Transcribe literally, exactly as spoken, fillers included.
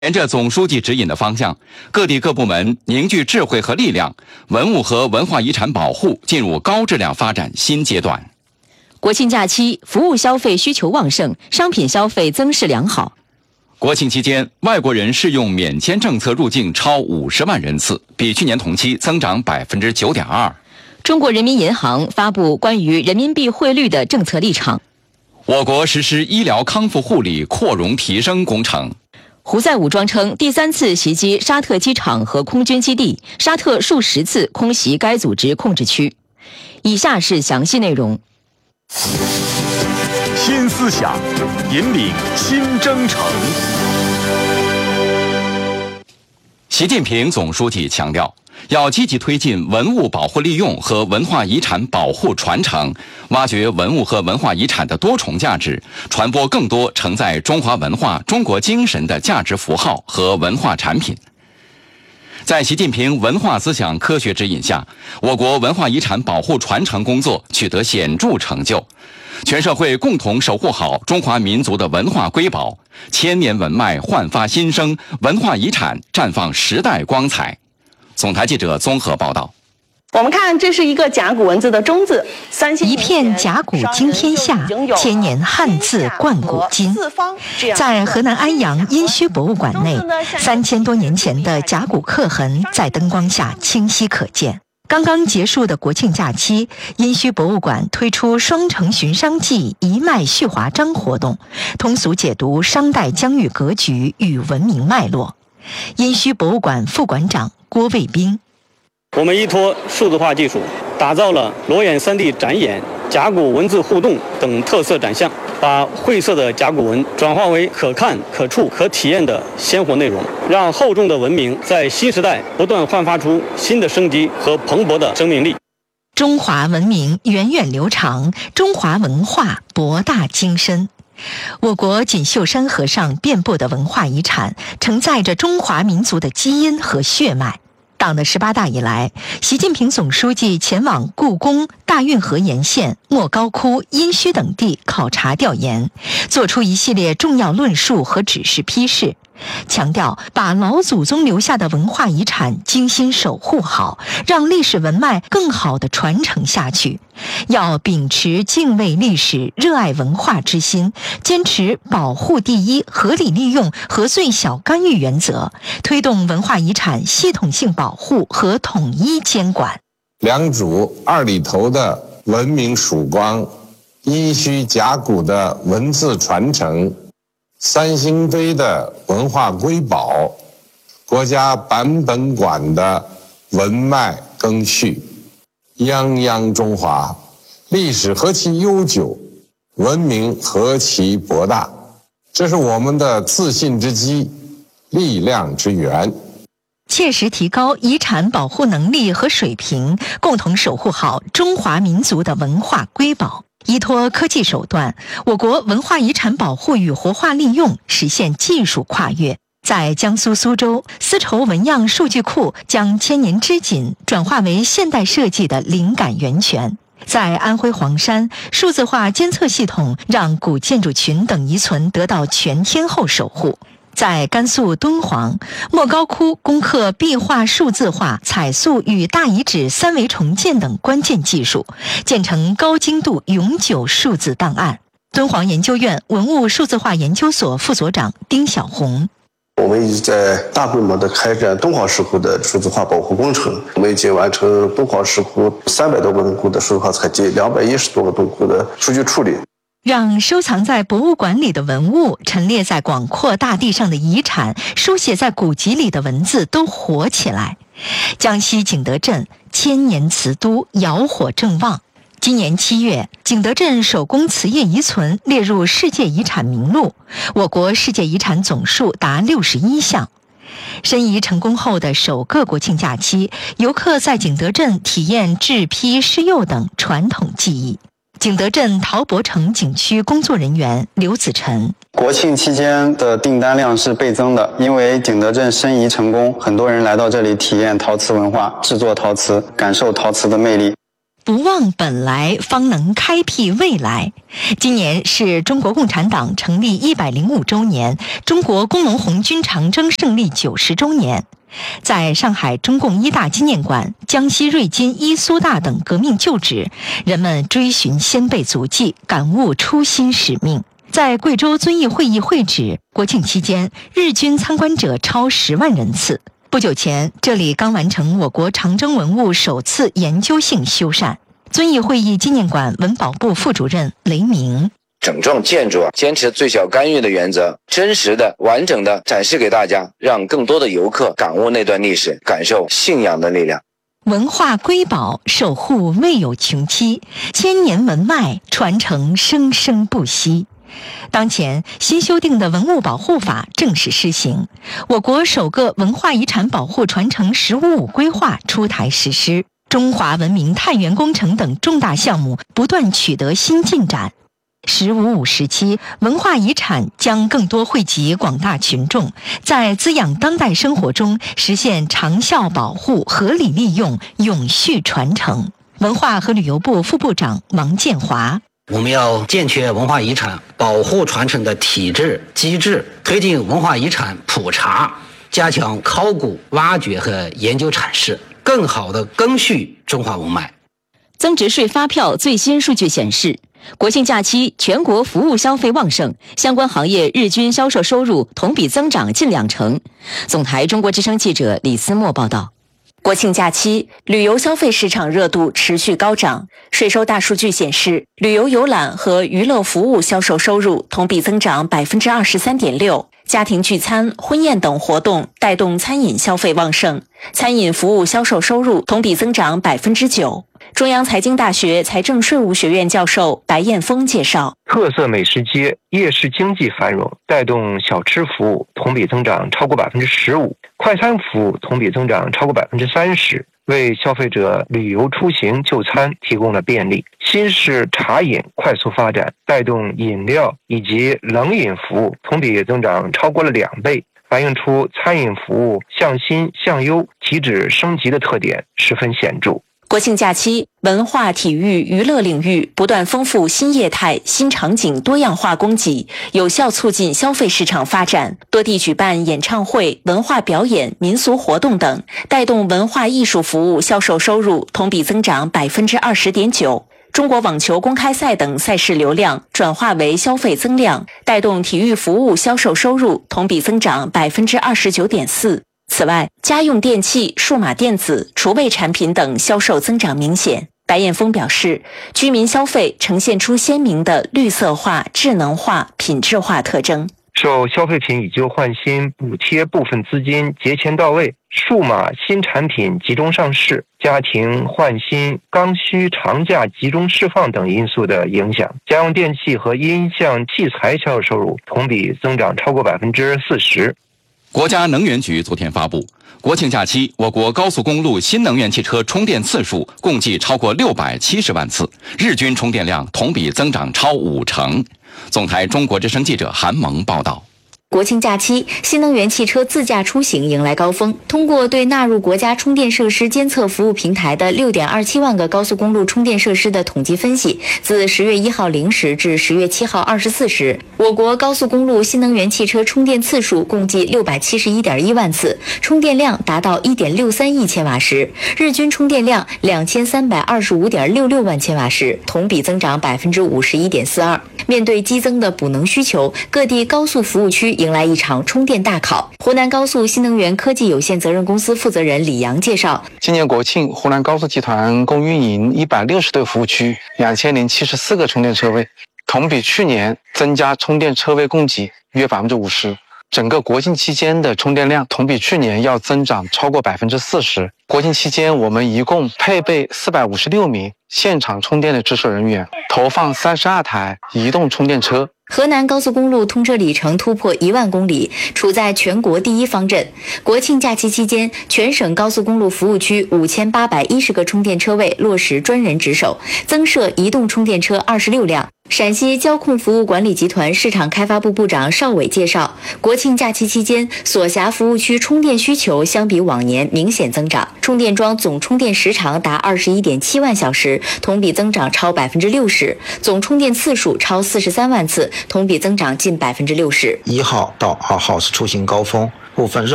沿着总书记指引的方向，各地各部门凝聚智慧和力量，文物和文化遗产保护进入高质量发展新阶段。 国庆假期，服务消费需求旺盛，商品消费增势良好。 国庆期间，外国人适用免签政策入境超五十万人次，比去年同期增长百分之九点二。 中国人民银行发布关于人民币汇率的政策立场。 我国实施医疗康复护理扩容提升工程。 胡塞武装称第三次袭击沙特机场和空军基地，沙特数十次空袭该组织控制区。以下是详细内容。 新思想，引领新征程。 习近平总书记强调，要积极推进文物保护利用和文化遗产保护传承，挖掘文物和文化遗产的多重价值，传播更多承载中华文化、中国精神的价值符号和文化产品。在习近平文化思想科学指引下，我国文化遗产保护传承工作取得显著成就，全社会共同守护好中华民族的文化瑰宝，千年文脉焕发新生，文化遗产绽放时代光彩。总台记者综合报道。 我们看，这是一个甲骨文字的中字， 一片甲骨惊天下，千年汉字贯古今。在河南安阳殷墟博物馆内，三千多年前的甲骨刻痕在灯光下清晰可见。刚刚结束的国庆假期，殷墟博物馆推出双城巡商记一脉续华章活动，通俗解读商代疆域格局与文明脉络。殷墟博物馆副馆长郭卫兵。 我们依托数字化技术，打造了裸眼 三D 展演、甲骨文字互动等特色展项，把晦涩的甲骨文转化为可看、可触、可体验的鲜活内容，让厚重的文明在新时代不断焕发出新的生机和蓬勃的生命力。 中华文明源远流长，中华文化博大精深。我国锦绣山河上遍布的文化遗产，承载着中华民族的基因和血脉。党的十八大以来，习近平总书记前往故宫、大运河沿线、莫高窟、殷墟等地考察调研，作出一系列重要论述和指示批示，强调把老祖宗留下的文化遗产精心守护好，让历史文脉更好地传承下去。要秉持敬畏历史、热爱文化之心，坚持保护第一、合理利用和最小干预原则，推动文化遗产系统性保护和统一监管。 良渚二里头的文明曙光，殷墟甲骨的文字传承，三星堆的文化瑰宝，国家版本馆的文脉更续，泱泱中华，历史何其悠久，文明何其博大，这是我们的自信之基，力量之源。 切实提高遗产保护能力和水平，共同守护好中华民族的文化瑰宝。依托科技手段，我国文化遗产保护与活化利用实现技术跨越。在江苏苏州，丝绸纹样数据库将千年织锦转化为现代设计的灵感源泉。在安徽黄山，数字化监测系统让古建筑群等遗存得到全天候守护。在甘肃敦煌，莫高窟攻克壁画数字化、彩塑与大遗址三维重建等关键技术，建成高精度永久数字档案。敦煌研究院文物数字化研究所副所长丁小红。 我们一直在大规模的开展敦煌石窟的数字化保护工程，我们已经完成敦煌石窟三百多个洞窟的数字化采集，两百一十多个洞窟的数据处理。 让收藏在博物馆里的文物、陈列在广阔大地上的遗产、书写在古籍里的文字都活起来。江西景德镇千年瓷都窑火正旺，今年七月，景德镇手工瓷业遗存列入世界遗产名录，我国世界遗产总数达六十一项。申遗成功后的首个国庆假期，游客在景德镇体验制坯、施釉等传统技艺。景德镇陶博城景区工作人员刘子晨： 国庆期间的订单量是倍增的，因为景德镇申遗成功，很多人来到这里体验陶瓷文化，制作陶瓷，感受陶瓷的魅力。 不忘本来，方能开辟未来。今年是中国共产党成立一百零五周年，中国工农红军长征胜利九十周年。在上海中共一大纪念馆、江西瑞金一苏大等革命旧址，人们追寻先辈足迹，感悟初心使命。在贵州遵义会议会址，国庆期间日均参观者超十万人次。不久前，这里刚完成我国长征文物首次研究性修缮。遵义会议纪念馆文保部副主任雷明： 整幢建筑啊，坚持最小干预的原则，真实的、完整的展示给大家，让更多的游客感悟那段历史，感受信仰的力量。 文化瑰宝守护未有穷期，千年文脉传承生生不息。当前新修订的文物保护法正式施行，我国首个文化遗产保护传承“十五五”规划出台实施，中华文明探源工程等重大项目不断取得新进展。十五五时期，文化遗产将更多惠及广大群众，在滋养当代生活中实现长效保护、合理利用、永续传承。文化和旅游部副部长王建华： 我们要健全文化遗产保护传承的体制机制，推进文化遗产普查，加强考古挖掘和研究阐释，更好地赓续中华文脉。 增值税发票最新数据显示，国庆假期全国服务消费旺盛，相关行业日均销售收入同比增长近两成。总台中国之声记者李思墨报道。 国庆假期，旅游消费市场热度持续高涨。税收大数据显示，旅游游览和娱乐服务销售收入同比增长 百分之二十三点六， 家庭聚餐、婚宴等活动带动餐饮消费旺盛，餐饮服务销售收入同比增长 百分之九。中央财经大学财政税务学院教授白彦峰介绍， 特色美食街、夜市经济繁荣，带动小吃服务同比增长超过 百分之十五， 快餐服务同比增长超过 百分之三十， 为消费者旅游出行就餐提供了便利。新式茶饮快速发展，带动饮料以及冷饮服务同比增长超过了两倍，反映出餐饮服务向新向优、提质升级的特点十分显著。 国庆假期，文化、体育、娱乐领域不断丰富新业态、新场景多样化供给，有效促进消费市场发展。多地举办演唱会、文化表演、民俗活动等，带动文化艺术服务销售收入同比增长 百分之二十点九。中国网球公开赛等赛事流量转化为消费增量，带动体育服务销售收入同比增长 百分之二十九点四。此外，家用电器、数码电子、厨卫产品等销售增长明显。白彦峰表示，居民消费呈现出鲜明的绿色化、智能化、品质化特征。 受消费品以旧换新补贴部分资金节前到位、数码新产品集中上市、家庭换新刚需长假集中释放等因素的影响，家用电器和音像器材销售收入同比增长超过 百分之四十。 国家能源局昨天发布，国庆假期我国高速公路新能源汽车充电次数共计超过六百七十万次，日均充电量同比增长超五成。总台中国之声记者韩萌报道。 国庆假期，新能源汽车自驾出行迎来高峰。通过对纳入国家充电设施监测服务平台的 六点二七万个高速公路充电设施的统计分析，自十月一号零时至十月七号二十四时，我国高速公路新能源汽车充电次数共计六百七十一点一万次，充电量达到 一点六三亿千瓦时，日均充电量两千三百二十五点六六万千瓦时，同比增长 百分之五十一点四二。面对激增的补能需求，各地高速服务区迎来一场充电大考。湖南高速新能源科技有限责任公司负责人李阳介绍， 今年国庆，湖南高速集团共运营一百六十对服务区，两千零七十四个充电车位，同比去年增加充电车位供给约 百分之五十。整个国庆期间的充电量同比去年要增长超过 百分之四十。国庆期间，我们一共配备四百五十六名现场充电的值守人员，投放三十二台移动充电车。 河南高速公路通车里程突破一万公里，处在全国第一方阵。国庆假期期间，全省高速公路服务区五千八百一十个充电车位落实专人值守，增设移动充电车二十六辆。 陕西交控服务管理集团市场开发部部长邵伟介绍，国庆假期期间，所辖服务区充电需求相比往年明显增长，充电桩总充电时长达二十一点七万小时，同比增长超百分之六十；总充电次数超四十三万次，同比增长近百分之六十。 一号到二号是出行高峰，部分热